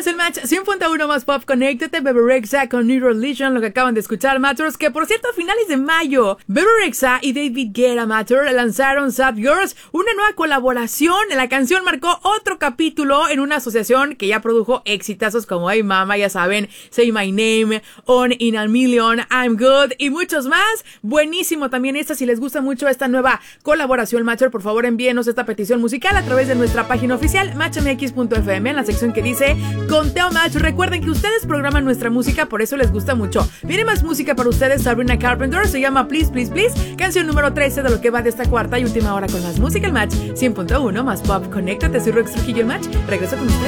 es el Match 100.1 más pop. Conéctate, Bebe Rexha con New Religion, lo que acaban de escuchar, Matters, que por cierto a finales de mayo Bebe Rexha y David Guetta, Matter, lanzaron Sad Girls, una nueva colaboración. La canción marcó otro capítulo en una asociación que ya produjo exitazos como Hey Mama, ya saben, Say My Name, On in a Million, I'm Good y muchos más. Buenísimo también esta. Si les gusta mucho esta nueva colaboración, Matcher, por favor envíenos esta petición musical a través de nuestra página oficial matchmx.fm en la sección que dice Conteo Match. Recuerden que ustedes programan nuestra música, por eso les gusta mucho. Viene más música para ustedes. Sabrina Carpenter, se llama Please Please Please, canción número 13 de lo que va de esta cuarta y última hora con más música. El Match 100.1 más pop. Conéctate, soy Rox Trujillo. El Match, regreso con ustedes.